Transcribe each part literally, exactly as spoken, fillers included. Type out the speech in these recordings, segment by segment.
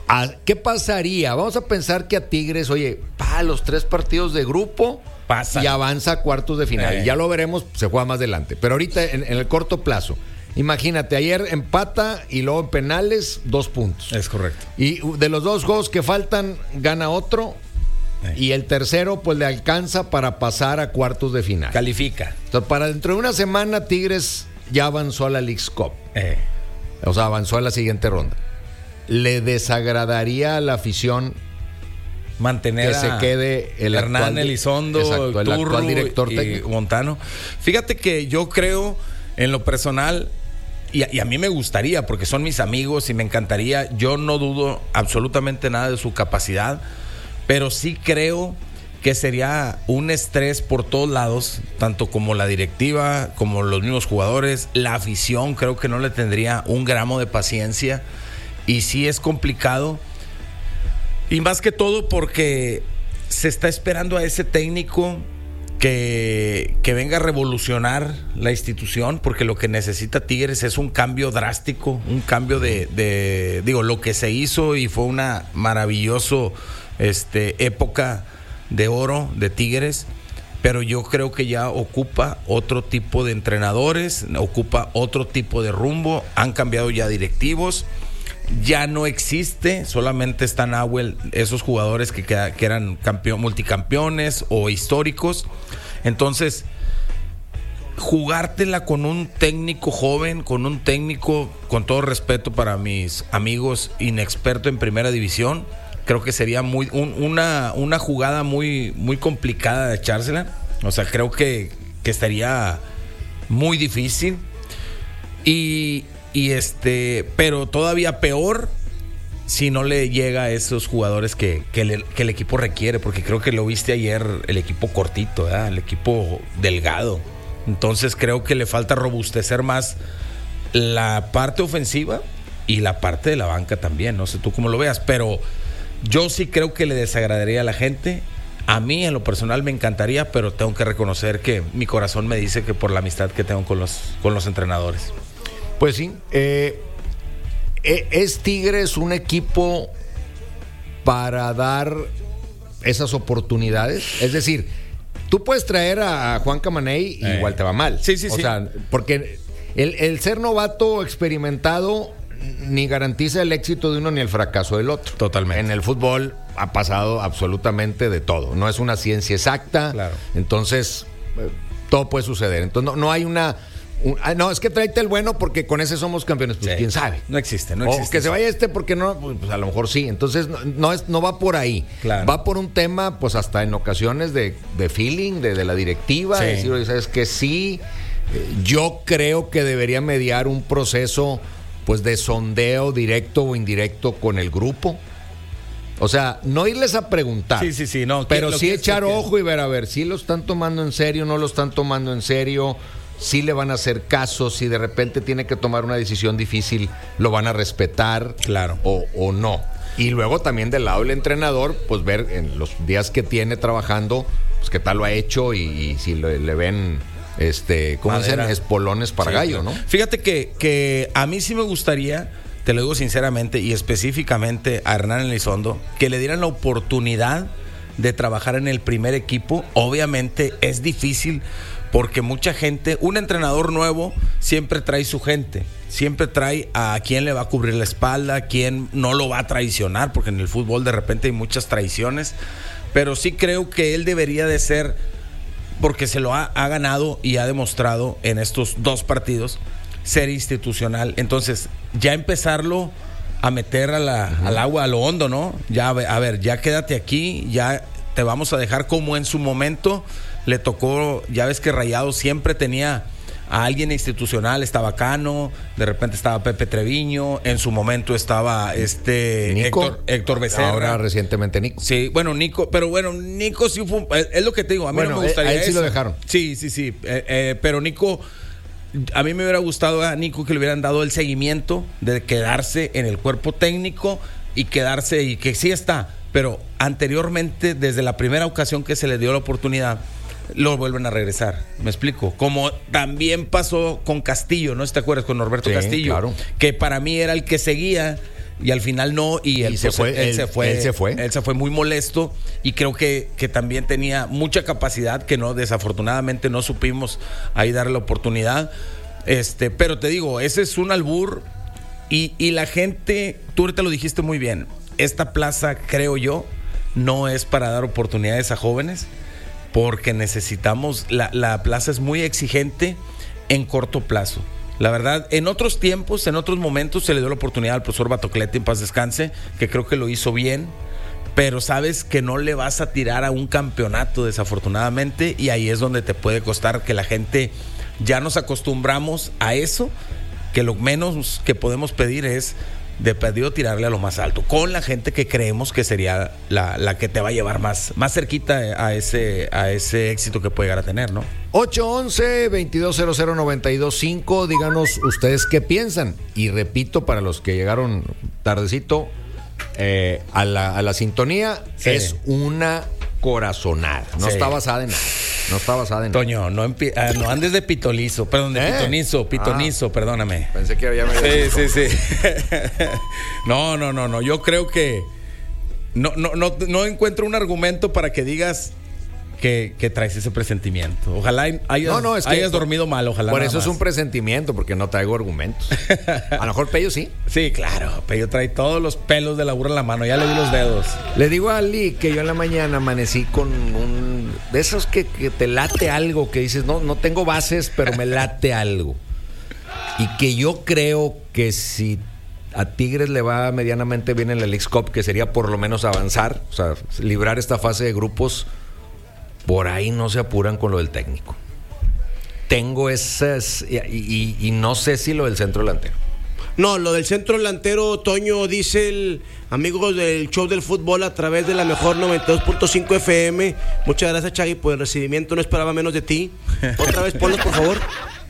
¿Qué pasaría? Vamos a pensar que a Tigres, oye, pa, los tres partidos de grupo pasa y avanza a cuartos de final. Eh. Ya lo veremos, se juega más adelante. Pero ahorita, en, en el corto plazo, imagínate, ayer empata y luego en penales, dos puntos. Es correcto. Y de los dos juegos que faltan, gana otro. Eh. Y el tercero, pues le alcanza para pasar a cuartos de final. Califica. Entonces, para dentro de una semana, Tigres ya avanzó a la Leagues Cup. Eh. O sea, avanzó a la siguiente ronda. ¿Le desagradaría a la afición mantener que se quede el Hernán actual, Elizondo, exacto, el Turro actual director y técnico? Montano? Fíjate que yo creo, en lo personal, y a, y a mí me gustaría, porque son mis amigos y me encantaría, yo no dudo absolutamente nada de su capacidad, pero sí creo que sería un estrés por todos lados, tanto como la directiva, como los mismos jugadores, la afición, creo que no le tendría un gramo de paciencia. Y sí es complicado, y más que todo porque se está esperando a ese técnico que, que venga a revolucionar la institución, porque lo que necesita Tigres es un cambio drástico, un cambio de, de digo, lo que se hizo y fue una maravillosa este, época de oro de Tigres, pero yo creo que ya ocupa otro tipo de entrenadores, ocupa otro tipo de rumbo, han cambiado ya directivos. Ya no existe, solamente están Nahuel, esos jugadores que, que, que eran campeón, multicampeones o históricos. Entonces, jugártela con un técnico joven, con un técnico, con todo respeto para mis amigos, inexperto en primera división, creo que sería muy un, una, una jugada muy, muy complicada de echársela. O sea, creo que, que estaría muy difícil. Y... Y este, pero todavía peor si no le llega a esos jugadores que, que, le, que el equipo requiere, porque creo que lo viste ayer, el equipo cortito, ¿verdad? El equipo delgado. Entonces creo que le falta robustecer más la parte ofensiva y la parte de la banca también. No sé tú cómo lo veas, pero yo sí creo que le desagradaría a la gente. A mí en lo personal me encantaría, pero tengo que reconocer que mi corazón me dice que por la amistad que tengo con los, con los entrenadores. Pues sí, eh, ¿es Tigres un equipo para dar esas oportunidades? Es decir, tú puedes traer a Juan Camaney y eh. igual te va mal. Sí, sí, o sí. O sea, porque el, el ser novato experimentado ni garantiza el éxito de uno ni el fracaso del otro. Totalmente. En el fútbol ha pasado absolutamente de todo. No es una ciencia exacta. Claro. Entonces, eh, todo puede suceder. Entonces, no, no hay una... Un, ah, no, es que tráete el bueno porque con ese somos campeones. Pues sí. Quién sabe. No existe, no o existe. que eso. se vaya este porque no, pues a lo mejor sí. Entonces no, no es, no va por ahí. Claro. Va por un tema, pues hasta en ocasiones de, de feeling, de, de la directiva. Sí. De decir, oye, sabes que sí. Eh, yo creo que debería mediar un proceso, pues de sondeo directo o indirecto con el grupo. O sea, no irles a preguntar. Sí, sí, sí. No, pero sí que echar que... ojo y ver, a ver, si lo están tomando en serio, no lo están tomando en serio. Si le van a hacer caso, si de repente tiene que tomar una decisión difícil, lo van a respetar, claro, o, o no. Y luego también del lado del entrenador, pues ver en los días que tiene trabajando, pues qué tal lo ha hecho y, y si le, le ven, este, ¿cómo dicen? Espolones para sí, gallo, claro. ¿no? Fíjate que, que a mí sí me gustaría, te lo digo sinceramente y específicamente a Hernán Elizondo, que le dieran la oportunidad de trabajar en el primer equipo. Obviamente es difícil, porque mucha gente, un entrenador nuevo siempre trae su gente, siempre trae a quien le va a cubrir la espalda, a quien no lo va a traicionar, porque en el fútbol de repente hay muchas traiciones, pero sí creo que él debería de ser, porque se lo ha, ha ganado y ha demostrado en estos dos partidos, ser institucional. Entonces, ya empezarlo a meter a la, uh-huh. al agua, a lo hondo, ¿no? Ya, a ver, ya quédate aquí, ya te vamos a dejar como en su momento le tocó. Ya ves que Rayados siempre tenía a alguien institucional, estaba Cano, de repente estaba Pepe Treviño, en su momento estaba este Nico, Héctor, Héctor Becerra. Ahora recientemente Nico. Sí, bueno, Nico, pero bueno, Nico sí fue, es lo que te digo, a mí bueno, no me gustaría a él sí eso. lo dejaron. Sí, sí, sí, eh, eh, pero Nico, a mí me hubiera gustado a Nico que le hubieran dado el seguimiento de quedarse en el cuerpo técnico y quedarse, y que sí está, pero anteriormente, desde la primera ocasión que se le dio la oportunidad, lo vuelven a regresar. ¿Me explico? Como también pasó con Castillo, ¿no? ¿Te acuerdas? Con Norberto sí, Castillo. Claro. Que para mí era el que seguía y al final no, y, él, y se, pues, fue, él, él él, se fue, él se fue. Él se fue muy molesto y creo que, que también tenía mucha capacidad que no, desafortunadamente no supimos ahí darle la oportunidad. Este, pero te digo, ese es un albur y, y la gente, tú ahorita lo dijiste muy bien, esta plaza, creo yo, no es para dar oportunidades a jóvenes, porque necesitamos, la, la plaza es muy exigente en corto plazo. La verdad, en otros tiempos, en otros momentos se le dio la oportunidad al profesor Batocletti, en paz descanse, que creo que lo hizo bien, pero sabes que no le vas a tirar a un campeonato, desafortunadamente, y ahí es donde te puede costar, que la gente ya nos acostumbramos a eso, que lo menos que podemos pedir es de perdido tirarle a lo más alto, con la gente que creemos que sería la, la que te va a llevar más, más cerquita a ese, a ese éxito que puede llegar a tener, ¿no? ocho once, veintidós cero cero, noventa y dos cinco, díganos ustedes qué piensan. Y repito, para los que llegaron tardecito eh, a, la, a la sintonía, sí. Es una corazonada, no sí. Está basada en nada. No está basada en Toño, no, empi- ah, no andes de pitolizo, perdón, de ¿Eh? pitonizo, pitonizo, ah, perdóname. Pensé que había medio. Sí, sí, sí. No, no, no, no. Yo creo que no, no, no, no encuentro un argumento para que digas que, que traes ese presentimiento. Ojalá hayas, no, no, es que hayas dormido mal, ojalá. Por eso más. Es un presentimiento, porque no traigo argumentos. A lo mejor Pello sí. Sí, claro. Pello trae todos los pelos de la burra en la mano. Ya le vi los dedos. Le digo a Ali que yo en la mañana amanecí con un... de esos que, que te late algo, que dices, no, no tengo bases, pero me late algo. Y que yo creo que si a Tigres le va medianamente bien en la Leagues Cup, que sería por lo menos avanzar, o sea, librar esta fase de grupos, por ahí no se apuran con lo del técnico. Tengo esas... Y, y, y no sé si lo del centro delantero. No, lo del centro delantero, Toño, dice el amigo del show del fútbol a través de la mejor noventa y dos punto cinco F M. Muchas gracias, Chagui, por el recibimiento. No esperaba menos de ti. Otra vez, ponlo, por favor.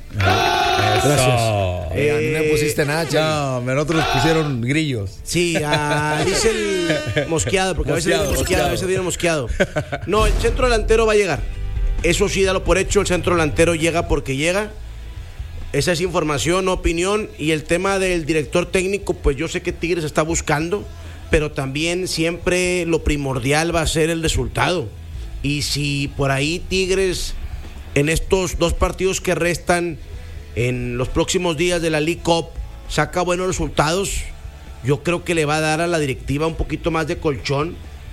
Gracias. Eh, a mí no me pusiste nada, Chagui. No, nosotros pusieron grillos. Sí, uh, dice el mosqueado, porque mosqueado, a veces viene mosqueado, a veces viene mosqueado. No, el centro delantero va a llegar. Eso sí, dalo por hecho, el centro delantero llega porque llega. Esa es información, opinión. Y el tema del director técnico, pues yo sé que Tigres está buscando, pero también siempre lo primordial va a ser el resultado. Y si por ahí Tigres, en estos dos partidos que restan, en los próximos días de la League Cup, saca buenos resultados, yo creo que le va a dar a la directiva un poquito más de colchón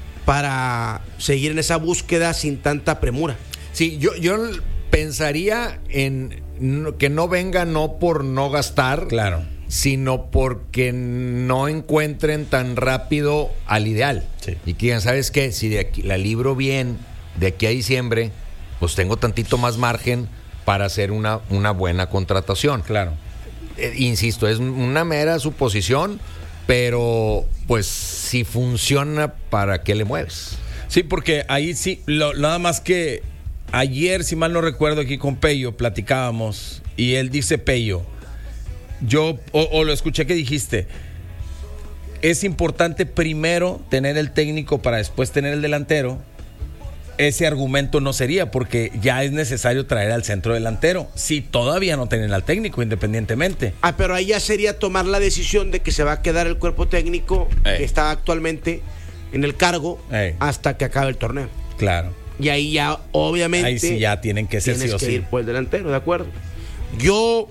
para seguir en esa búsqueda sin tanta premura. Sí, yo, yo pensaría en que no venga no por no gastar, claro, sino porque no encuentren tan rápido al ideal. Sí. Y que digan, ¿sabes qué? Si de aquí la libro bien de aquí a diciembre, pues tengo tantito más margen para hacer una, una buena contratación. Claro. Eh, insisto, es una mera suposición, pero pues si funciona, ¿para qué le mueves? Sí, porque ahí sí, lo, nada más que ayer, si mal no recuerdo, aquí con Pello platicábamos y él dice, Pello, yo, o, o lo escuché que dijiste, es importante primero tener el técnico para después tener el delantero. Ese argumento no sería, porque ya es necesario traer al centro delantero, si todavía no tienen al técnico, independientemente. Ah, pero ahí ya sería tomar la decisión de que se va a quedar el cuerpo técnico Ey. que está actualmente en el cargo Ey. hasta que acabe el torneo. Claro. Y ahí ya, obviamente, ahí sí ya tienen que ser sí o que sí ir por el delantero, ¿de acuerdo? Yo,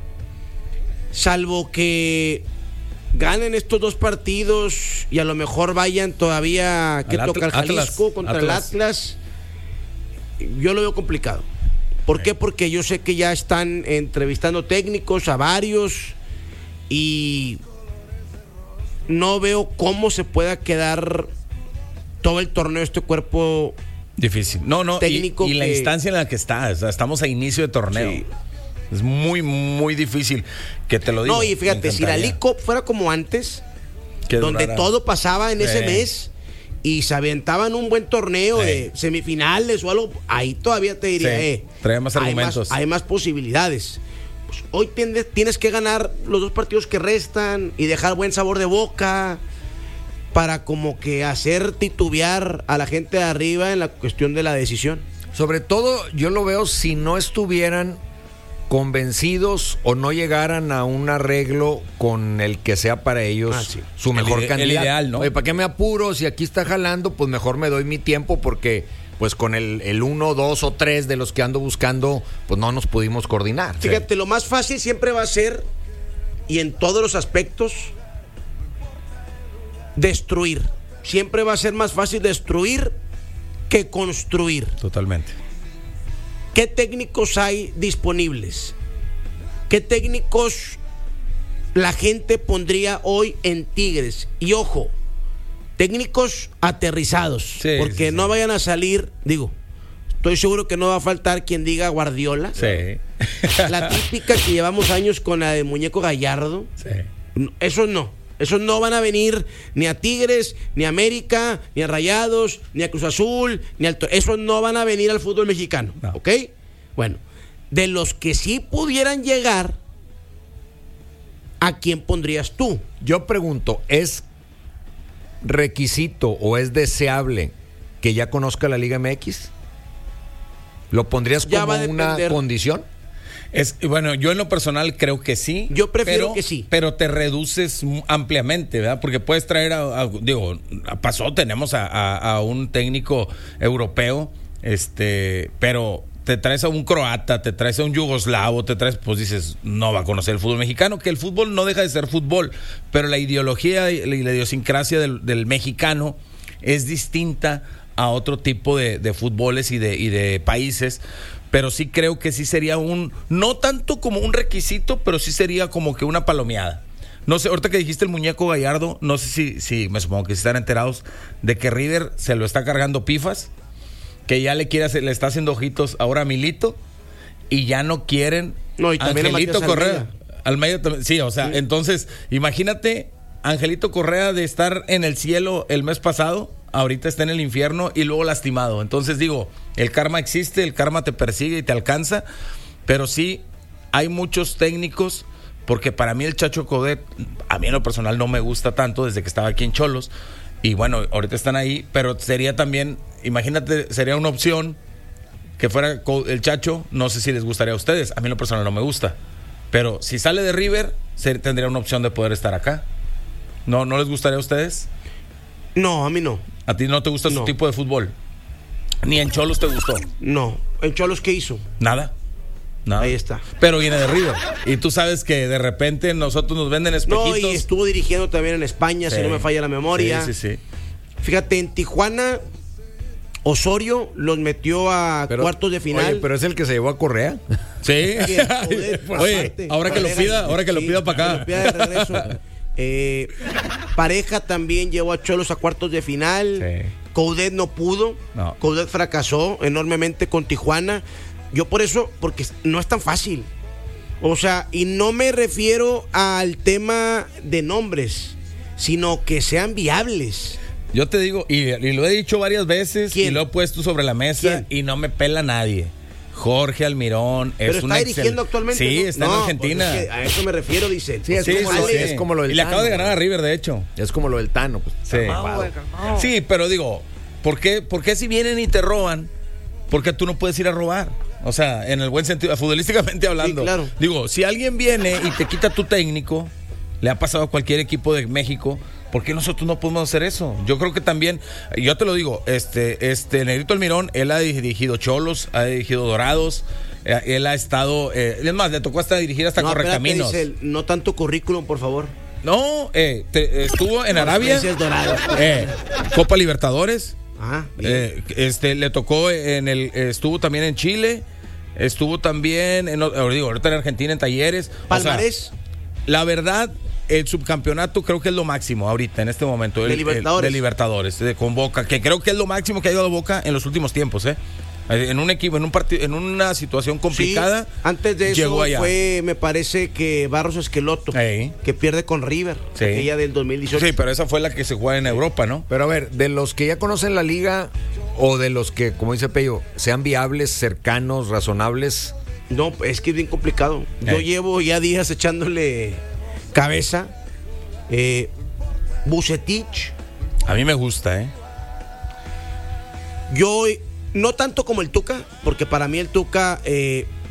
salvo que ganen estos dos partidos y a lo mejor vayan todavía que toca el Jalisco Atlas, contra Atlas. el Atlas, yo lo veo complicado. ¿Por sí. qué? Porque yo sé que ya están entrevistando técnicos a varios y no veo cómo se pueda quedar todo el torneo este cuerpo difícil. No, no, técnico y, y que... la instancia en la que está, o sea, estamos a inicio de torneo. Sí. Es muy, muy difícil que te lo diga. No, y fíjate, si la League Cup fuera como antes, que donde durara. todo pasaba en ese eh. mes y se aventaban un buen torneo eh. de semifinales o algo, ahí todavía te diría, sí. eh, trae más argumentos. Hay más, hay más posibilidades. Pues hoy tienes, tienes que ganar los dos partidos que restan y dejar buen sabor de boca para como que hacer titubear a la gente de arriba en la cuestión de la decisión. Sobre todo, yo lo veo si no estuvieran convencidos o no llegaran a un arreglo con el que sea para ellos Ah, sí. su mejor El ide- el candidato. ideal, ¿no? Oye, ¿para qué me apuro? Si aquí está jalando, pues mejor me doy mi tiempo porque pues con el, el uno, dos o tres de los que ando buscando, pues no nos pudimos coordinar. Fíjate, lo más fácil siempre va a ser, y en todos los aspectos, destruir. Siempre va a ser más fácil destruir que construir. Totalmente. ¿Qué técnicos hay disponibles? ¿Qué técnicos la gente pondría hoy en Tigres? Y ojo, técnicos aterrizados, Sí, porque sí, sí. no vayan a salir, digo, estoy seguro que no va a faltar quien diga Guardiola. Sí. La típica que llevamos años con la de Muñeco Gallardo. Sí. No, esos no. Esos no van a venir ni a Tigres, ni a América, ni a Rayados, ni a Cruz Azul, ni al... Esos no van a venir al fútbol mexicano. No. ¿Ok? Bueno, de los que sí pudieran llegar, ¿a quién pondrías tú? Yo pregunto, ¿es requisito o es deseable que ya conozca la Liga M X? ¿Lo pondrías Ya como va a una depender. condición? Es, bueno, yo en lo personal creo que sí. Yo prefiero pero- que sí. Pero te reduces mu- ampliamente, ¿verdad? Porque puedes traer a, a- digo, pasó, tenemos a, a- a un técnico europeo, este, pero te traes a un croata, te traes a un yugoslavo, te traes, pues dices, no va a conocer el fútbol mexicano, que el fútbol no deja de ser fútbol, pero la ideología y la la idiosincrasia del, del mexicano es distinta a otro tipo de, de fútboles y de, y de países. Pero sí creo que sí sería un, no tanto como un requisito, pero sí sería como que una palomeada. No sé, ahorita que dijiste el Muñeco Gallardo, no sé si, si me supongo que sí están enterados de que River se lo está cargando pifas, que ya le quiere hacer- le está haciendo ojitos ahora a Milito, y ya no quieren No, y también a Angelito Matías Correa. Almeida. Almeida también, sí, o sea, Sí. entonces, imagínate, Angelito Correa de estar en el cielo el mes pasado, ahorita está en el infierno y luego lastimado. Entonces digo, el karma existe, el karma te persigue y te alcanza, pero sí hay muchos técnicos, porque para mí el Chacho Coudet, a mí en lo personal no me gusta tanto desde que estaba aquí en Cholos, y bueno, ahorita están ahí, pero sería también, imagínate, sería una opción que fuera Co- el Chacho, no sé si les gustaría a ustedes, a mí en lo personal no me gusta, pero si sale de River, se- tendría una opción de poder estar acá. ¿No, no les gustaría a ustedes? No, a mí no. ¿A ti no te gusta No. su tipo de fútbol? Ni en Cholos te gustó. No. ¿En Cholos qué hizo? Nada. Nada. Ahí está. Pero viene de River. Y tú sabes que de repente nosotros nos venden espejitos. No, y estuvo dirigiendo también en España, Sí. si no me falla la memoria. Sí, sí, sí. Fíjate, en Tijuana, Osorio los metió a Pero- cuartos de final. Oye, pero es el que se llevó a Correa. Sí. Bien, joder, por Oye, aparte. ahora que lo Pareja, pida, ahora que lo sí, pida para que acá. lo pida de regreso. Eh, Pareja también llevó a Cholos a cuartos de final. Sí. Coudet no pudo. No. Coudet fracasó enormemente con Tijuana. Yo por eso, porque no es tan fácil. O sea, y no me refiero al tema de nombres, sino que sean viables. Yo te digo, y, y lo he dicho varias veces, ¿Quién? y lo he puesto sobre la mesa, ¿Quién? y no me pela nadie. Jorge Almirón Pero es está un excel- dirigiendo actualmente. Sí, ¿no? está No, en Argentina. pues es que a eso me refiero, dice. Sí, es Sí, como sí, lo- sí. es como lo del Y le acaba de Tano, ganar a ¿no? River, de hecho. Es como lo del Tano. Pues, Sí. armado. Sí, pero digo, ¿por qué, ¿por qué si vienen y te roban? ¿Por qué tú no puedes ir a robar? O sea, en el buen sentido, futbolísticamente hablando. Sí, claro. Digo, si alguien viene y te quita tu técnico, le ha pasado a cualquier equipo de México, ¿por qué nosotros no podemos hacer eso? Yo creo que también, yo te lo digo, este, este Negrito Almirón, él ha dirigido Cholos, ha dirigido Dorados, eh, él ha estado, eh, es más, le tocó hasta dirigir hasta No, espérate, Correcaminos. dice él, no tanto currículum, por favor. No, eh, te- estuvo en Arabia, Dices Dorados. eh, Copa Libertadores. Ah, bien. Eh, este le tocó en el estuvo también en Chile, estuvo también en ahora digo, ahorita en Argentina en Talleres. O sea, Palmarés. la verdad, el subcampeonato creo que es lo máximo ahorita en este momento. De el- Libertadores. El, de Libertadores, de, con Boca, que creo que es lo máximo que ha llegado Boca en los últimos tiempos, ¿eh? En un equipo, en un partido, en una situación complicada. Sí, antes de eso llegó allá. fue, me parece que Barros Esqueloto, Ey. que pierde con River, Sí. aquella del dos mil dieciocho. Sí, pero esa fue la que se juega en Europa, ¿no? Pero a ver, de los que ya conocen la liga o de los que, como dice Pello, sean viables, cercanos, razonables. No, es que es bien complicado. Yo Ey. llevo ya días echándole cabeza. Eh, Vucetich, A mí me gusta, ¿eh? yo no tanto como el Tuca, porque para mí el Tuca eh,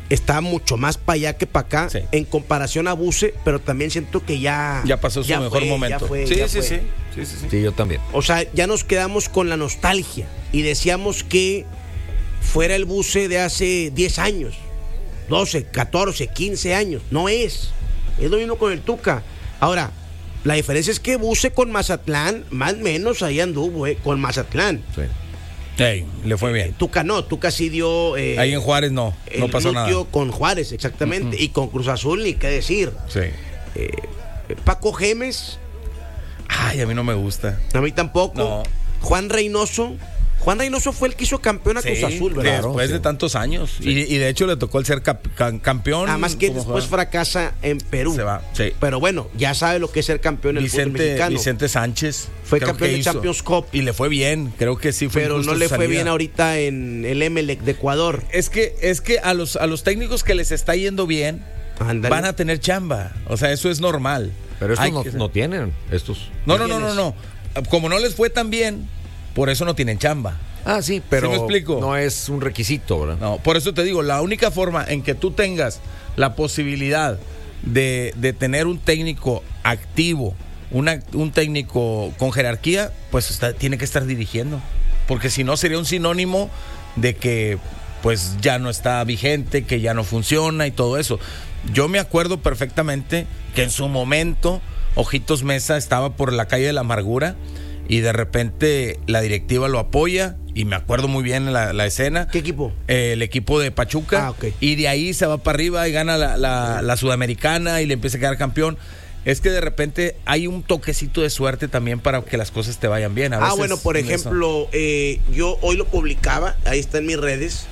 está mucho más para allá que para acá, Sí. en comparación a Buse, pero también siento que ya... Ya pasó su mejor fue, momento. ya fue, sí, ya sí, fue. sí, sí, sí, sí. Sí, yo también. O sea, ya nos quedamos con la nostalgia y decíamos que fuera el Buse de hace diez años, doce, catorce, quince años. No es. Es lo mismo con el Tuca. Ahora, la diferencia es que Buse con Mazatlán, más o menos ahí anduvo, eh, con Mazatlán. Sí. Ey, le fue bien. Tuca no, Tuca sí dio... eh, Ahí en Juárez no, el no pasó nada. glúteo con Juárez, exactamente. Uh-huh. Y con Cruz Azul, ni qué decir. Sí. Eh, Paco Gémez. Ay, a mí no me gusta. A mí tampoco. No. Juan Reynoso. Juan Reynoso fue el que hizo campeón a Cruz Sí, Azul, ¿verdad? después sí. de tantos años. Sí. Y, y de hecho le tocó el ser cap- can- campeón. Además que como después jugador. fracasa en Perú. Se va, sí. Pero bueno, ya sabe lo que es ser campeón en el fútbol Vicente, mexicano. Vicente Sánchez. Fue creo campeón que de hizo. Champions Cup. Y le fue bien, creo que sí fue Pero injusto no le su fue salida. bien ahorita en el Emelec de Ecuador. Es que, es que a los, a los técnicos que les está yendo bien, Ándale. van a tener chamba. O sea, eso es normal. Pero estos Hay no, que- no tienen, estos. No, no, no, ¿Quiénes? no, no. Como no les fue tan bien, por eso no tienen chamba. Ah, sí, pero ¿Sí me explico? no es un requisito, ¿verdad? No, por eso te digo, la única forma en que tú tengas la posibilidad de, de tener un técnico activo, una, un técnico con jerarquía, pues está- tiene que estar dirigiendo. Porque si no sería un sinónimo de que pues ya no está vigente, que ya no funciona y todo eso. Yo me acuerdo perfectamente que en su momento Ojitos Mesa estaba por la calle de la amargura y de repente la directiva lo apoya y me acuerdo muy bien la, la escena. ¿Qué equipo? Eh, el equipo de Pachuca. Ah, ok. Y de ahí se va para arriba y gana la, la, la Sudamericana y le empieza a quedar campeón. Es que de repente hay un toquecito de suerte también para que las cosas te vayan bien. A Ah, veces bueno, por eso. ejemplo, eh, yo hoy lo publicaba, ahí está en mis redes,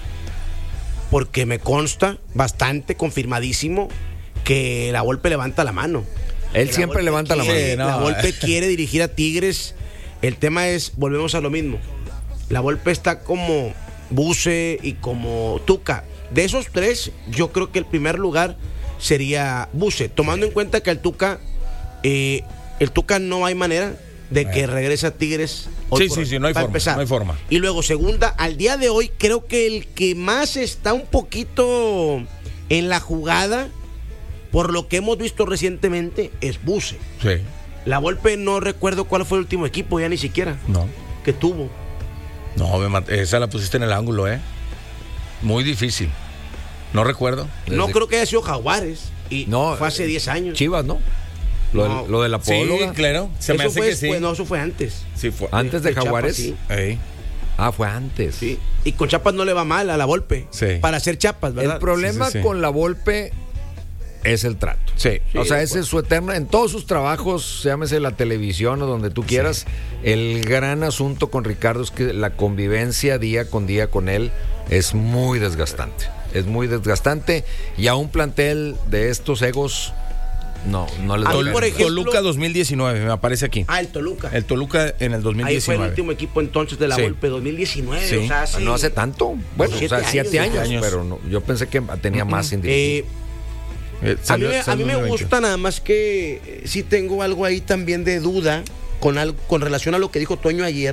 porque me consta bastante, confirmadísimo, que la Volpe levanta la mano. Él Que la siempre Volpe levanta la quiere- mano. Sí, no. La Volpe quiere dirigir a Tigres. El tema es, volvemos a lo mismo. La Volpe está como Buse y como Tuca. De esos tres, yo creo que el primer lugar sería Buse, tomando en cuenta que el Tuca, eh, el Tuca no hay manera de que Bueno. regrese a Tigres. hoy Sí, por sí, hoy, sí, no hay para forma, empezar. no hay forma. Y luego, segunda, al día de hoy, creo que el que más está un poquito en la jugada, por lo que hemos visto recientemente, es Buse. Sí. La Volpe no recuerdo cuál fue el último equipo, ya ni siquiera, No. que tuvo. No, me mat- esa la pusiste en el ángulo, ¿eh? Muy difícil. No recuerdo. No Desde- creo que haya sido Jaguares. Y No, fue hace diez años. Chivas, ¿no? Lo, No. del- lo de la Sí, podóloga. claro. Se me Eso hace fue que sí. después, no, eso fue antes. Sí fue. Antes de Chiapas, Jaguares. sí. Ey. Ah, fue antes. Sí. Y con Chiapas no le va mal a la Volpe. Sí. Para hacer Chiapas, ¿verdad? El problema Sí, sí, sí. con la Volpe es el trato. Sí. O sea, de ese es su eterno. En todos sus trabajos, llámese la televisión o donde tú quieras, el gran asunto con Ricardo es que la convivencia día con día con él es muy desgastante. Es muy desgastante. Y a un plantel de estos egos, no, no les A mí, da por pena. ejemplo- Toluca dos mil diecinueve, me aparece aquí. Ah, el Toluca. El Toluca en el dos mil Ahí fue el diecinueve. último equipo entonces de la Sí. Volpe, dos mil diecinueve. Sí. O sea, hace- No hace tanto. Bueno, Siete o sea, siete años, años, siete años. pero no, yo pensé que tenía más sin dirigir. Eh, Eh, a mí, salió- me- a salió mí me en el veinte. gusta nada más que eh, sí tengo algo ahí también de duda con, algo, con relación a lo que dijo Toño ayer.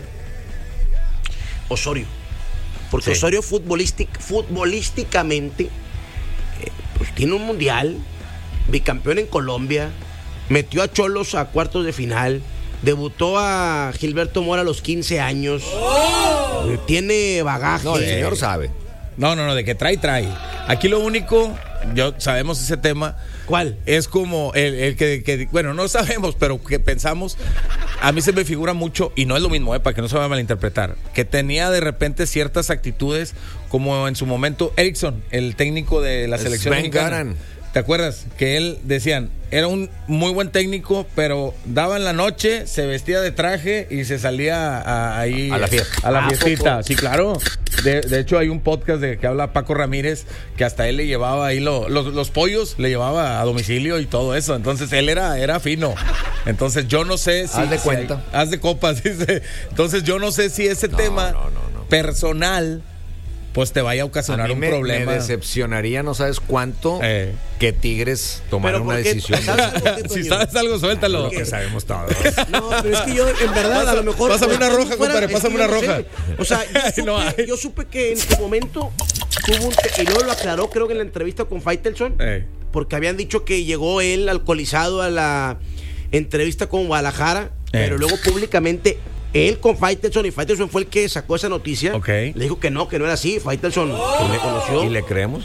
Osorio. Porque Sí. Osorio futbolístic, futbolísticamente eh, pues tiene un mundial, bicampeón en Colombia, metió a Cholos a cuartos de final, debutó a Gilberto Mora a los quince años, eh, tiene bagaje. No, el señor sabe. No, no, no, de que trae, trae. Aquí lo único, yo sabemos ese tema. ¿Cuál? Es como el, el que, que- bueno, no sabemos, pero que pensamos, a mí se me figura mucho, y no es lo mismo, eh, para que no se vaya a malinterpretar, que tenía de repente ciertas actitudes, como en su momento Erickson, el técnico de la selección Sven mexicana. Goran. ¿Te acuerdas? Que él, decían, era un muy buen técnico, pero daba en la noche, se vestía de traje y se salía a, ahí A la fiesta. A la ¿A fiestita, poco? sí, claro. De, de hecho, hay un podcast de que habla Paco Ramírez, que hasta él le llevaba ahí lo- los, los pollos, le llevaba a domicilio y todo eso. Entonces, él era, era fino. Entonces, yo no sé si... Haz de si cuenta. hay- haz de copas, dice. Entonces, yo no sé si ese No, tema no, no, no. personal, pues te vaya a ocasionar A mí un me, problema. me decepcionaría, no sabes cuánto, Eh. que Tigres tomara Pero una ¿por qué? decisión. ¿Sabes algo que, Si Toño? sabes algo, suéltalo. Lo que sabemos todos. No, pero es que yo, en verdad, Pasa- a lo mejor. pásame una roja, fuera- compadre, es que pásame yo una no sé. roja. O sea, yo supe, No hay. yo supe que en su momento tuvo un te- y luego lo aclaró, creo que en la entrevista con Faitelson, Eh. porque habían dicho que llegó él alcoholizado a la entrevista con Guadalajara, Eh. pero luego públicamente él con Faitelson, y Faitelson fue el que sacó esa noticia. Ok. Le dijo que no, que no era así. Faitelson que le conoció. ¿Y le creemos?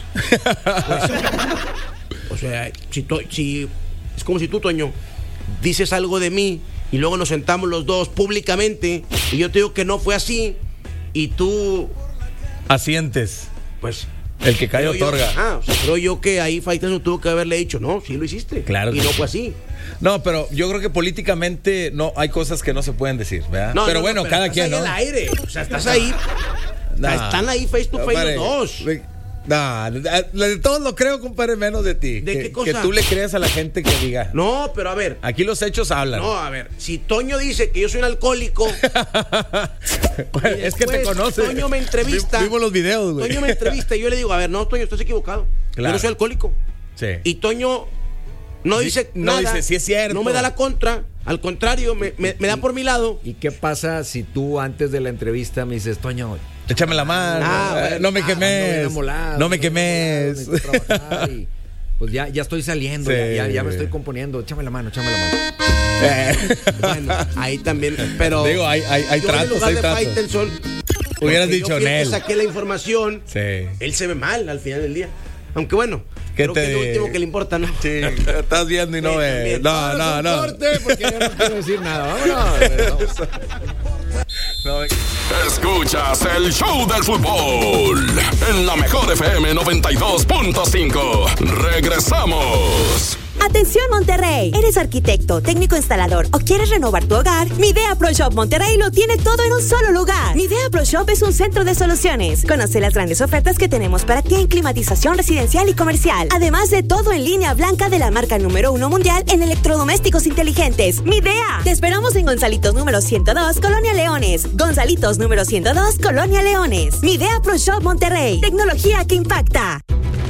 O sea, si, to- si es como si tú, Toño, dices algo de mí y luego nos sentamos los dos públicamente y yo te digo que no fue así y tú, Asientes. pues... El que cae creo yo- otorga. ah, o sea, creo yo que ahí Faitelson tuvo que haberle dicho, no, sí lo hiciste. Claro Y que no sí. fue así. No, pero yo creo que políticamente no hay cosas que no se pueden decir, ¿verdad? No, pero no, bueno, no, cada estás quien, ahí ¿no? al aire. O sea, estás ahí. Nah. Están ahí face to face Compadre, los dos. de- nah, de, de todos lo creo, compadre, menos de ti. ¿De que, qué cosa? que tú le creas a la gente que diga. No, pero a ver. Aquí los hechos hablan. No, a ver. Si Toño dice que yo soy un alcohólico. Es que te después conoce. Toño me entrevista. Vi- Vimos los videos, güey. Toño me entrevista y yo le digo, a ver, no, Toño, estás equivocado. Claro. Yo no soy alcohólico. Sí. Y Toño no Di- dice no nada. dice, "Sí es cierto". No me da la contra. Al contrario, me, me- me da por mi lado. ¿Y qué pasa si tú antes de la entrevista me dices, Toño, Échame la mano. Ah, eh, bueno, no me ah, ando bien quemes. amolado, No me ando bien quemes. amolado, necesito trabajar y, pues ya, ya estoy saliendo, Sí. ya, ya, ya me estoy componiendo. Échame la mano, échame la mano. Eh, Bueno, ahí también. Pero. Digo, hay, hay, hay yo en tratos, lugar hay de tratos. Faitelson, Hubieras porque dicho yo fui el que Nel. saqué la información. Sí. Él se ve mal al final del día. Aunque bueno, ¿Qué creo te que es lo di- último que le importa, ¿no? Sí, estás viendo y no Sí, ves. también. No, Vamos a no, un no. corte, porque ya no quiero decir nada. Vámonos. No, Escuchas el show del fútbol en la mejor F M noventa y dos punto cinco. Regresamos. Atención Monterrey, ¿eres arquitecto, técnico instalador o quieres renovar tu hogar? Midea Pro Shop Monterrey lo tiene todo en un solo lugar. Midea Pro Shop es un centro de soluciones. Conoce las grandes ofertas que tenemos para ti en climatización residencial y comercial. Además de todo en línea blanca de la marca número uno mundial en electrodomésticos inteligentes. Midea. Te esperamos en Gonzalitos número ciento dos, Colonia Leones. Gonzalitos número ciento dos, Colonia Leones. Midea Pro Shop Monterrey. Tecnología que impacta.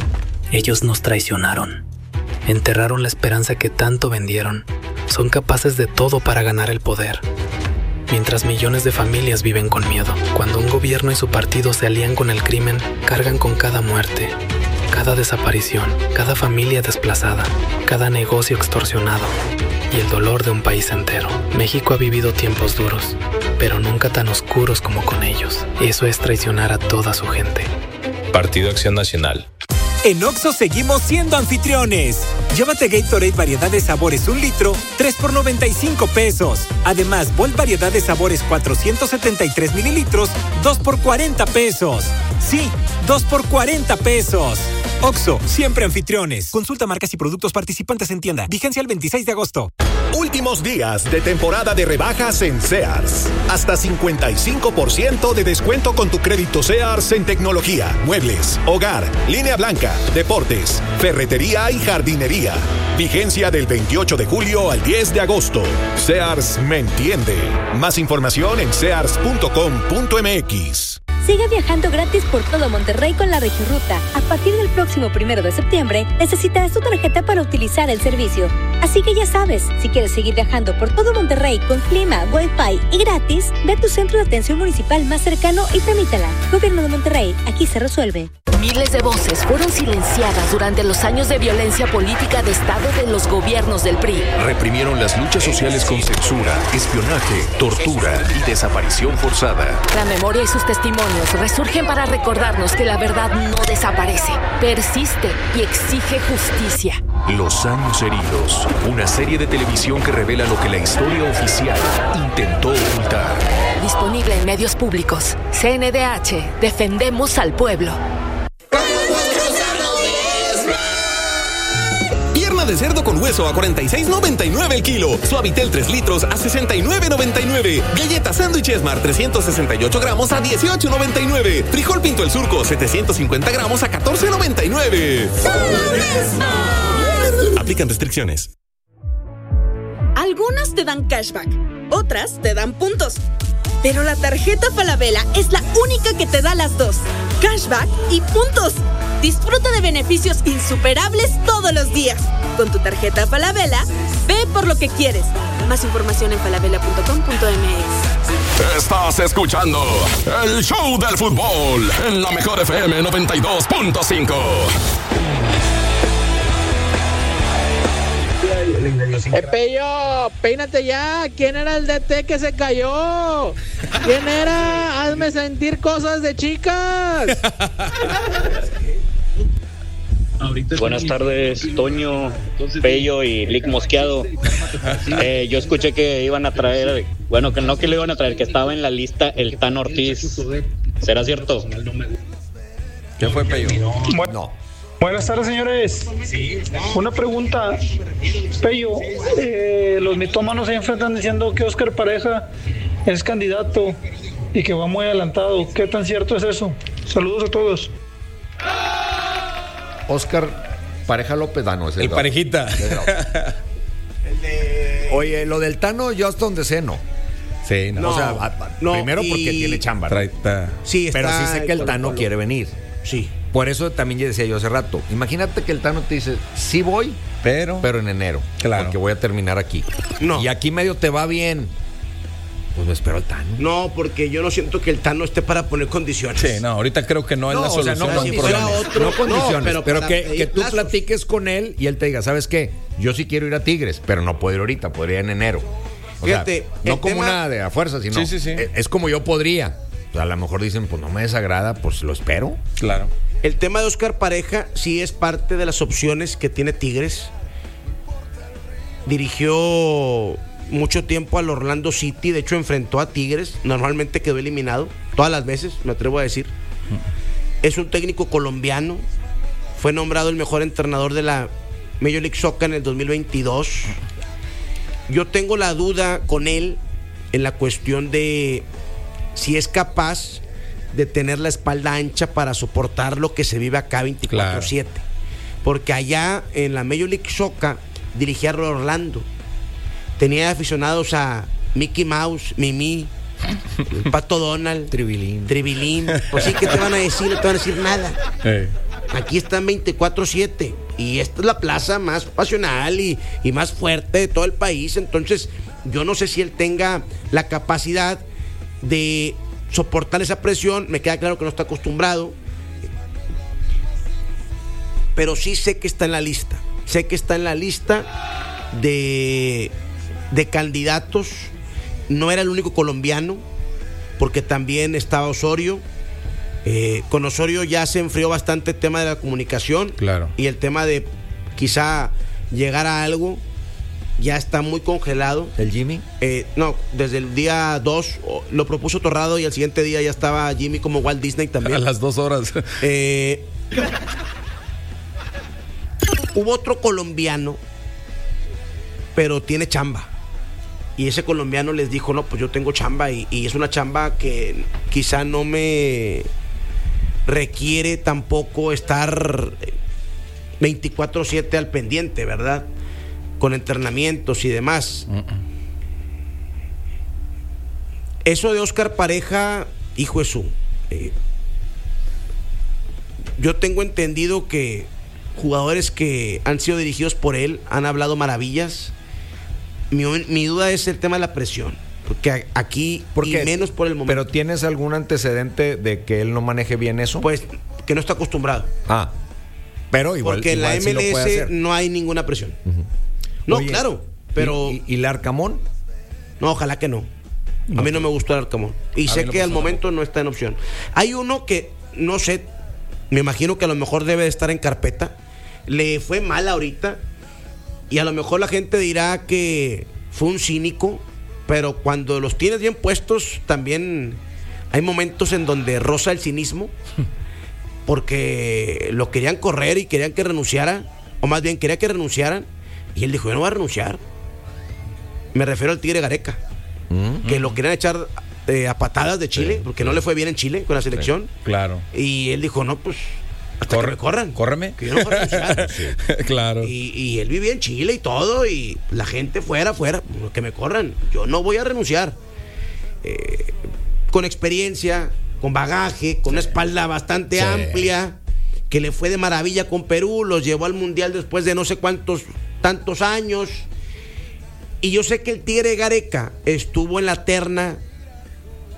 Ellos nos traicionaron. Enterraron la esperanza que tanto vendieron. Son capaces de todo para ganar el poder. Mientras millones de familias viven con miedo. Cuando un gobierno y su partido se alían con el crimen, cargan con cada muerte, cada desaparición, cada familia desplazada, cada negocio extorsionado y el dolor de un país entero. México ha vivido tiempos duros, pero nunca tan oscuros como con ellos. Eso es traicionar a toda su gente. Partido Acción Nacional. En Oxxo seguimos siendo anfitriones. Llévate Gatorade variedad de sabores un litro, tres por noventa y cinco pesos. Además, Volt variedad de sabores cuatrocientos setenta y tres mililitros, dos por cuarenta pesos. Sí, dos por cuarenta pesos. Oxxo, siempre anfitriones. Consulta marcas y productos participantes en tienda. Vigencia el veintiséis de agosto. Últimos días de temporada de rebajas en Sears. Hasta cincuenta y cinco por ciento de descuento con tu crédito Sears en tecnología, muebles, hogar, línea blanca, deportes, ferretería y jardinería. Vigencia del veintiocho de julio al diez de agosto. Sears me entiende. Más información en sears punto com punto m x. Sigue viajando gratis por todo Monterrey con la Regiruta. A partir del próximo primero de septiembre, necesitarás tu tarjeta para utilizar el servicio. Así que ya sabes, si quieres seguir viajando por todo Monterrey con clima, wifi y gratis, ve a tu centro de atención municipal más cercano y tramítala. Gobierno de Monterrey, aquí se resuelve. Miles de voces fueron silenciadas durante los años de violencia política de Estado de los gobiernos del P R I. Reprimieron las luchas sociales con censura, espionaje, tortura y desaparición forzada. La memoria y sus testimonios resurgen para recordarnos que la verdad no desaparece, persiste y exige justicia. Los años heridos, una serie de televisión que revela lo que la historia oficial intentó ocultar. Disponible en medios públicos. C N D H, defendemos al pueblo. Pierna de cerdo con hueso a cuarenta y seis noventa y nueve el kilo. Suavitel tres litros a sesenta y nueve noventa y nueve. Galleta sándwich Esmar trescientos sesenta y ocho gramos a dieciocho noventa y nueve. Frijol Pinto el Surco setecientos cincuenta gramos a catorce noventa y nueve. Aplican restricciones. Algunas te dan cashback, otras te dan puntos. Pero la tarjeta Falabella es la única que te da las dos, cashback y puntos. Disfruta de beneficios insuperables todos los días. Con tu tarjeta Falabella, ve por lo que quieres. Más información en falabella punto com punto m x. Estás escuchando el show del fútbol en la mejor F M noventa y dos punto cinco. Eh, Pello, peínate ya. ¿Quién era el D T que se cayó? ¿Quién era? Hazme sentir cosas de chicas. Buenas tardes, Toño, Pello y Lick Mosqueado. Eh, yo escuché que iban a traer, bueno, que no que le iban a traer, que estaba en la lista el Tan Ortiz. ¿Será cierto? ¿Qué fue, Pello? No. Buenas tardes, señores. Una pregunta, Pello. Eh, los mitómanos se enfrentan diciendo que Oscar Pareja es candidato y que va muy adelantado. ¿Qué tan cierto es eso? Saludos a todos. Oscar Pareja López, ah, no, es el, el Dao. Parejita. El de... Oye, lo del Tano, yo hasta donde sé, no. Sí, no. no o sea, a, a, no, primero porque y... tiene chamba, ¿no? Sí, está. Pero sí sé que el Tano el quiere venir. Sí. Por eso también ya decía yo hace rato. Imagínate que el Tano te dice, sí voy, pero, pero en enero. Claro. Porque voy a terminar aquí. No. Y aquí medio te va bien. Pues me espero al Tano. No, porque yo no siento que el Tano esté para poner condiciones. Sí, no, ahorita creo que no, no es la solución. O sea, no, condiciones, otro, no condiciones, no, pero, pero que, que tú plazos. platiques con él y él te diga, ¿sabes qué? Yo sí quiero ir a Tigres, pero no puedo ir ahorita, podría ir en enero. O Fíjate, sea, no como tema... una de a fuerza, sino sí, sí, sí. Es, es como yo podría. O sea, a lo mejor dicen, pues no me desagrada, pues lo espero. Claro. El tema de Oscar Pareja sí es parte de las opciones que tiene Tigres. Dirigió mucho tiempo al Orlando City, de hecho enfrentó a Tigres, normalmente quedó eliminado, todas las veces, me atrevo a decir. Es un técnico colombiano, fue nombrado el mejor entrenador de la Major League Soccer en el dos mil veintidós. Yo tengo la duda con él en la cuestión de si es capaz de tener la espalda ancha para soportar lo que se vive acá veinticuatro siete. Claro. Porque allá en la Major League Soccer dirigía a Orlando. Tenía aficionados a Mickey Mouse, Mimi, el Pato Donald, Tribilín. Tribilín. Pues sí, ¿qué te van a decir? No te van a decir nada. Hey. Aquí están veinticuatro siete y esta es la plaza más pasional y, y más fuerte de todo el país. Entonces, yo no sé si él tenga la capacidad de soportar esa presión. Me queda claro que no está acostumbrado, pero sí sé que está en la lista. Sé que está en la lista de, de candidatos. No era el único colombiano, porque también estaba Osorio. Eh, con Osorio ya se enfrió bastante el tema de la comunicación. Claro. Y el tema de quizá llegar a algo ya está muy congelado. ¿El Jimmy? Eh, no, desde el día dos lo propuso Torrado y al siguiente día ya estaba Jimmy como Walt Disney también. A las dos horas. Eh, hubo otro colombiano, pero tiene chamba. Y ese colombiano les dijo, no, pues yo tengo chamba y, y es una chamba que quizá no me requiere tampoco estar veinticuatro siete al pendiente, ¿verdad? Con entrenamientos y demás. Uh-uh. Eso de Oscar Pareja, hijo de su... Eh, yo tengo entendido que jugadores que han sido dirigidos por él han hablado maravillas. Mi, mi duda es el tema de la presión, porque aquí y menos por el momento. ¿Pero tienes algún antecedente de que él no maneje bien eso? Pues que no está acostumbrado. Ah, pero igual. Porque igual en la M L S sí lo puede hacer. No hay ninguna presión. Uh-huh. No, Oye, claro, pero... ¿Y, y, y el Arcamón? No, ojalá que no. no. A mí no me gustó el Arcamón. Y sé que al momento no está en opción. Hay uno que, no sé, me imagino que a lo mejor debe de estar en carpeta. Le fue mal ahorita. Y a lo mejor la gente dirá que fue un cínico, pero cuando los tienes bien puestos, también hay momentos en donde roza el cinismo, porque lo querían correr y querían que renunciara, o más bien quería que renunciaran, y él dijo, yo no voy a renunciar. Me refiero al Tigre Gareca, mm-hmm. que lo querían echar eh, a patadas de Chile, sí, porque sí. no le fue bien en Chile con la selección. Sí, claro. Y él dijo, no, pues... Hasta Corre, que me corran. Córreme. Que yo no voy a renunciar. Sí. Claro. Y, y él vivía en Chile y todo, y la gente fuera, fuera, que me corran. Yo no voy a renunciar. Eh, con experiencia, con bagaje, con una espalda bastante sí. amplia, que le fue de maravilla con Perú, los llevó al Mundial después de no sé cuántos, tantos años. Y yo sé que el Tigre Gareca estuvo en la terna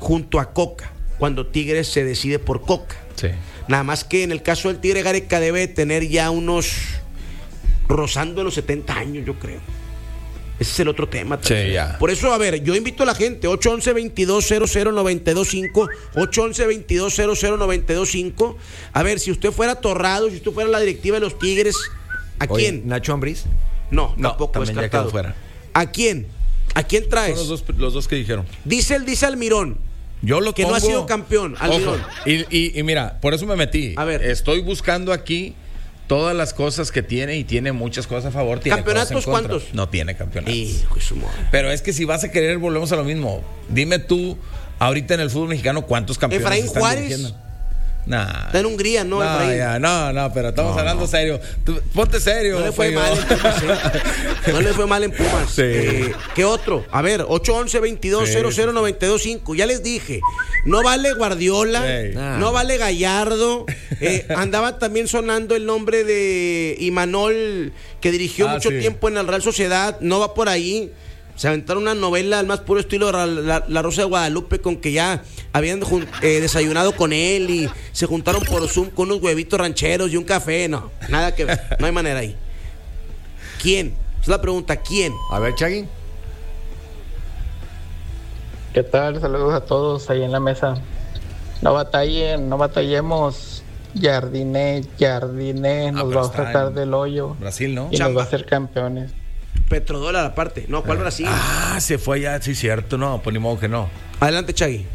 junto a Coca, cuando Tigres se decide por Coca. Sí. Nada más que en el caso del Tigre, Gareca debe tener ya unos rozando los setenta años, yo creo. Ese es el otro tema. Sí, ya. Por eso, a ver, yo invito a la gente, ocho once, veintidós cero cero, noventa y dos cinco, ocho once, veintidós cero cero, noventa y dos cinco. A ver, si usted fuera Torrado, si usted fuera la directiva de los Tigres, ¿a Oye, quién? ¿Nacho Ambriz? No, No, tampoco también ya descartado. quedó fuera. ¿A quién? ¿A quién traes? Son los dos, los dos que dijeron. Dice el dice Almirón. Yo lo que pongo, no ha sido campeón, Almirón. Ojo, y, y, y mira, por eso me metí. A ver. Estoy buscando aquí todas las cosas que tiene y tiene muchas cosas a favor. Tiene ¿Campeonatos cosas en contra. cuántos? No tiene campeonatos. Hijo de su madre. Pero es que si vas a querer, volvemos a lo mismo. Dime tú, ahorita en el fútbol mexicano, ¿cuántos campeones Efraín están Juárez. dirigiendo? Nah. Está en Hungría, ¿no? No, Efraín? ya, no, no, pero estamos No, hablando no. serio. Tú, ponte serio. No le fue Fello. mal en Pumas, ¿eh? No le fue mal en Pumas. Sí. Eh, ¿Qué otro? A ver, ocho once, veintidós cero cero, noventa y dos cinco. Ya les dije, no vale Guardiola, Sí. no vale Gallardo. Eh, andaba también sonando el nombre de Imanol, que dirigió Ah, mucho sí. tiempo en el Real Sociedad. No va por ahí. Se aventaron una novela al más puro estilo de la, la- la Rosa de Guadalupe, con que ya habían jun- eh, desayunado con él y se juntaron por Zoom con unos huevitos rancheros y un café. No, nada que ver, no hay manera ahí. ¿Quién? Es la pregunta, ¿quién? A ver, Chagui. ¿Qué tal? Saludos a todos ahí en la mesa. No batallen, no batallemos. Jardiné, Jardiné nos pero va a está sacar en del hoyo Brasil, ¿no? y nos Chamba. va a hacer campeones. Petrodólar aparte. No, ¿cuál Brasil? Ah, se fue allá, sí, cierto. No, pues ni modo que no. Adelante, Chagui.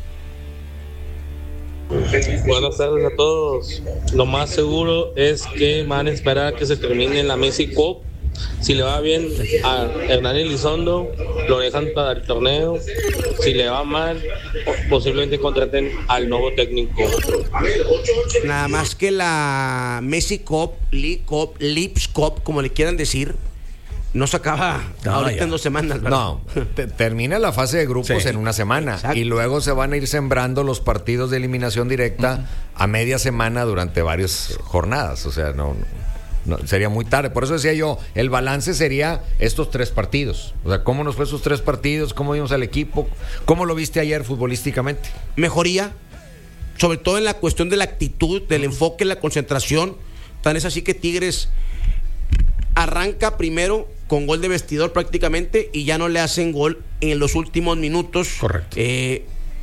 Buenas tardes a todos. Lo más seguro es que van a esperar a que se termine la Messi Cup. Si le va bien a Hernán Elizondo, lo dejan para el torneo. Si le va mal, posiblemente contraten al nuevo técnico. Nada más que la Messi Cup, League Cup, Lips Cup, como le quieran decir, no se acaba No, ahorita ya. en dos semanas, ¿verdad? No, te- termina la fase de grupos Sí. en una semana. Exacto. Y luego se van a ir sembrando los partidos de eliminación directa a media semana durante varias jornadas. O sea, no, no- sería muy tarde. Por eso decía yo, el balance sería estos tres partidos. O sea, ¿cómo nos fue esos tres partidos? ¿Cómo vimos al equipo? ¿Cómo lo viste ayer futbolísticamente? Mejoría, sobre todo en la cuestión de la actitud, del enfoque, la concentración. Tan es así que Tigres arranca primero con gol de vestidor prácticamente y ya no le hacen gol en los últimos minutos. Correcto. Eh,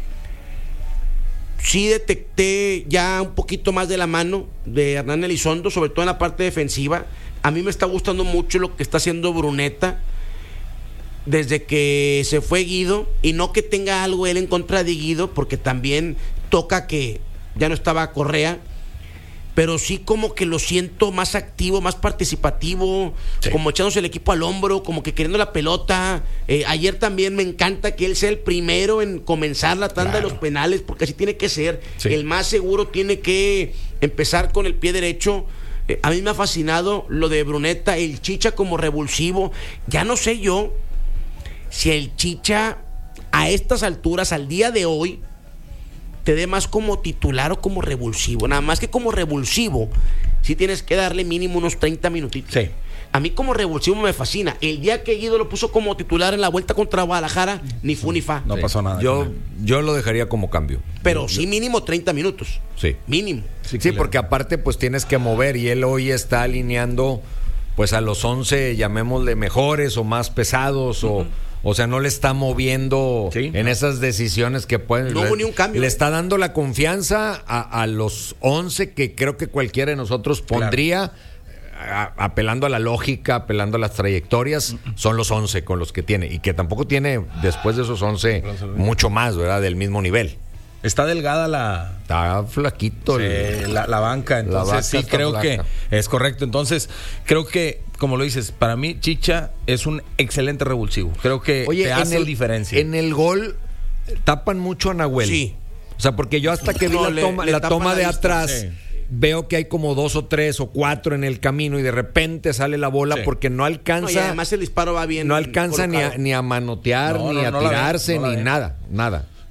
sí detecté ya un poquito más de la mano de Hernán Elizondo, sobre todo en la parte defensiva. A mí me está gustando mucho lo que está haciendo Bruneta desde que se fue Guido, y no que tenga algo él en contra de Guido, porque también toca que ya no estaba Correa, pero sí como que lo siento más activo, más participativo, Sí. como echándose el equipo al hombro, como que queriendo la pelota. Eh, ayer también me encanta que él sea el primero en comenzar la tanda Claro. de los penales, porque así tiene que ser. Sí. El más seguro tiene que empezar con el pie derecho. Eh, a mí me ha fascinado lo de Bruneta, el Chicha como revulsivo. Ya no sé yo si el Chicha a estas alturas, al día de hoy, te dé más como titular o como revulsivo. Nada más que como revulsivo, sí tienes que darle mínimo unos treinta minutitos. Sí. A mí como revulsivo me fascina. El día que Guido lo puso como titular en la vuelta contra Guadalajara, ni fu ni fa. No Sí. pasó nada. Yo, con él. yo lo dejaría como cambio. Pero sí mínimo treinta minutos. Sí. Mínimo. Sí, claro. porque aparte pues tienes que mover, y él hoy está alineando pues a los once, llamémosle mejores o más pesados, o, o sea, no le está moviendo Sí. en esas decisiones que pueden. No le, hubo ni un cambio. Le está dando la confianza a, a los once que creo que cualquiera de nosotros pondría, a- apelando a la lógica, apelando a las trayectorias. Son los once con los que tiene, y que tampoco tiene después de esos once mucho más, ¿verdad? Del mismo nivel. Está delgada la, Está flaquito. Sí, el- la, la banca, entonces vaca sí está creo flaca. que es correcto. Entonces, creo que, como lo dices, para mí Chicha es un excelente revulsivo. Creo que Oye, te en hace el, diferencia. en el gol tapan mucho a Nahuel. Sí. O sea, porque yo hasta que vi No, la le- toma, le la tapan toma la de vista. atrás, Sí. veo que hay como dos o tres o cuatro en el camino, y de repente sale la bola Sí. porque no No, y alcanza, además el disparo va bien. no alcanza ni a, colocado. ni a manotear, No, ni no, a no la ve, tirarse, no la ni ve. nada, nada.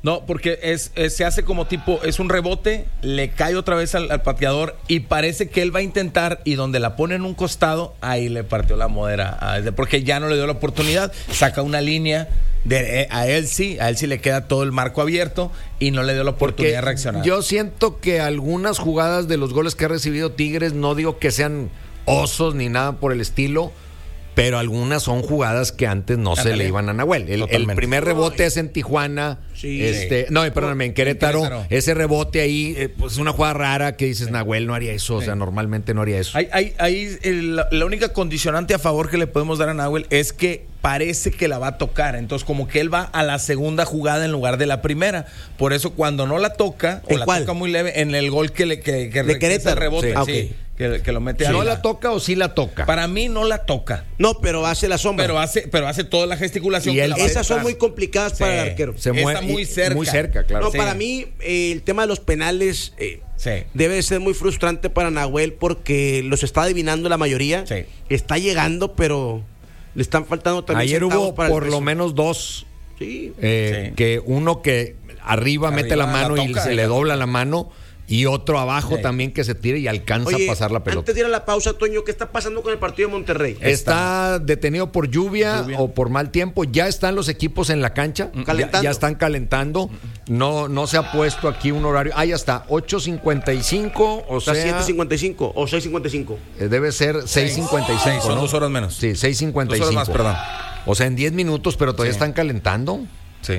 No, porque es, es- se hace como tipo, es un rebote, le cae otra vez al, al pateador y parece que él va a intentar y donde la pone en un costado, ahí le partió la modera. a- Porque ya no le dio la oportunidad, saca una línea. De, eh, a él sí, a él sí le queda todo el marco abierto y no le dio la oportunidad de reaccionar. Yo siento que algunas jugadas de los goles que ha recibido Tigres, no digo que sean osos ni nada por el estilo, pero algunas son jugadas que antes no Ándale. se le iban a Nahuel. El, el Totalmente. primer rebote es en Tijuana. Sí. Este, no, perdóname, en Querétaro, En Querétaro. ese rebote ahí, eh, pues es una jugada rara que dices, Nahuel no haría eso, o sea, normalmente no haría eso. Hay, hay, hay el- la, la única condicionante a favor que le podemos dar a Nahuel es que parece que la va a tocar. Entonces, como que él va a la segunda jugada en lugar de la primera. Por eso, cuando no la toca, o ¿En la cuál? toca muy leve, en el gol que le que, que, ¿De que Querétaro? ese rebote, Sí. Ah, sí, ok. que, que lo mete ¿No a la toca o sí la toca? Para mí no la toca. No, pero hace la sombra. Pero hace, pero hace toda la gesticulación. Y que él- la va a Esas son tocar. muy complicadas para Sí. el arquero. Se Está mueve muy y- cerca. Muy cerca, claro. No, Sí. para mí, eh, el tema de los penales eh, Sí. debe de ser muy frustrante para Nahuel porque los está adivinando la mayoría. Sí. Está llegando, pero le están faltando también Ayer centavos hubo para el por lo peso. menos dos, Sí. eh, Sí. que uno que arriba, mete Arriba la mano la y toca, se y le la- dobla la mano, y otro abajo Sí. también que se tire y alcanza Oye, a pasar la pelota. antes de ir a la pausa, Toño, ¿qué está pasando con el partido de Monterrey? Está detenido por lluvia, Lluvia. o por mal tiempo. Ya están los equipos en la cancha. Ya, Calentando. ya están calentando. No, no se ha puesto aquí un horario. Ah, ya está. ocho cincuenta y cinco. O O sea, sea, siete cincuenta y cinco o seis cincuenta y cinco. eh, debe ser seis cincuenta y cinco. Sí, son ¿no? dos horas menos. Sí, seis cincuenta y cinco. Dos horas más, perdón. O sea, en diez minutos, pero todavía Sí. están calentando. Sí.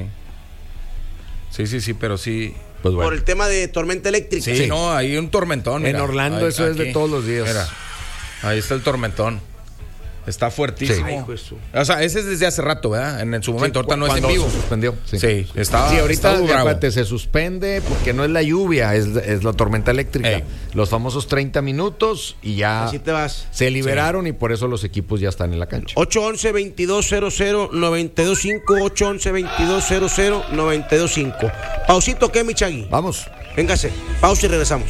Sí, sí, sí, pero sí. Pues bueno. Por el tema de tormenta eléctrica. Sí, no, hay un tormentón. En mira. Orlando Ahí- eso es de aquí. todos los días. Mira, ahí está el tormentón. Está fuertísimo. Sí. Ay, hijo de su- O sea, ese es desde hace rato, ¿verdad? En, en su momento, ahorita no es en Cuando vivo. se suspendió. Sí, Sí, estaba. Sí, ahorita estaba bravo. acuérdate, se suspende porque no es la lluvia, es, es la tormenta eléctrica. Ey. Los famosos treinta minutos y ya Así te vas. se liberaron y por eso los equipos ya están en la cancha. ocho once, veintidós cero cero, noventa y dos cinco, ocho once, veintidós cero cero, noventa y dos cinco. Pausito, ¿qué, Michagui? Vamos. Véngase, pausa y regresamos.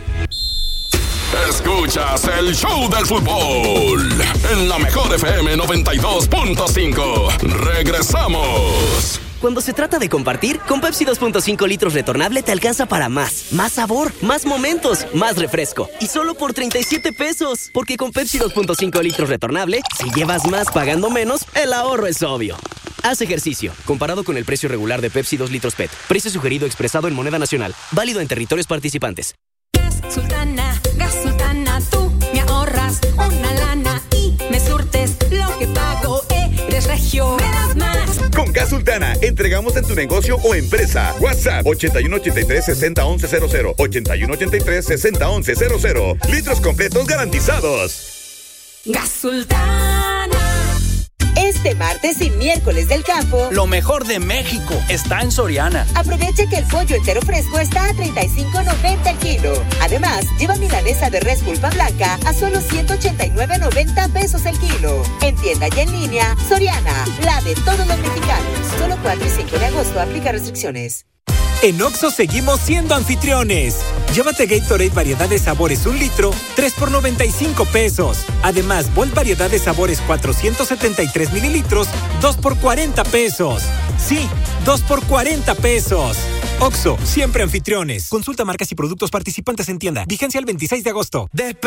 Escuchas el show del fútbol en la mejor F M noventa y dos punto cinco. Regresamos. Cuando se trata de compartir, con Pepsi dos punto cinco litros retornable te alcanza para más. Más sabor, más momentos, más refresco. Y solo por treinta y siete pesos. Porque con Pepsi dos punto cinco litros retornable, si llevas más pagando menos, el ahorro es obvio. Haz ejercicio. Comparado con el precio regular de Pepsi dos litros P E T. Precio sugerido expresado en moneda nacional. Válido en territorios participantes. Sultana, Gas Sultana, tú me ahorras una lana y me surtes lo que pago. Eres regio, me das más. Con Gas Sultana, entregamos en tu negocio o empresa. WhatsApp ochenta y uno ochenta y tres, sesenta once cero cero. ochenta y uno ochenta y tres, sesenta once cero cero. Litros completos garantizados. Gas Sultana. Este martes y miércoles del campo, Lo mejor de México está en Soriana. aprovecha que el pollo entero fresco está a treinta y cinco noventa el kilo. Además, lleva milanesa de res pulpa blanca a solo ciento ochenta y nueve noventa pesos el kilo. En tienda y en línea, Soriana, la de todos los mexicanos. Solo cuatro y cinco de agosto, aplica restricciones. En Oxxo seguimos siendo anfitriones. Llévate Gatorade variedad de sabores un litro, tres por noventa y cinco pesos. Además, Volt variedad de sabores cuatrocientos setenta y tres mililitros, dos por cuarenta pesos. Sí, dos por cuarenta pesos. Oxxo, siempre anfitriones. Consulta marcas y productos participantes en tienda. Vigencia el veintiséis de agosto.